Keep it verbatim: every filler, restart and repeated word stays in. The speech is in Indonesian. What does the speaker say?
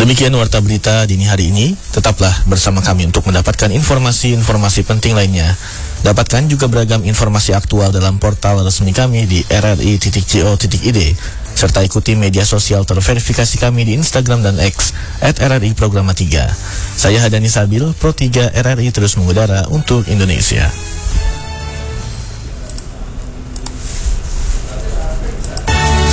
Demikian warta berita dini hari ini. Tetaplah bersama kami untuk mendapatkan informasi-informasi penting lainnya. Dapatkan juga beragam informasi aktual dalam portal resmi kami di r r i titik co titik i d, serta ikuti media sosial terverifikasi kami di Instagram dan X at r r i programa tiga. Saya Hadani Sabil, Pro tiga R R I terus mengudara untuk Indonesia.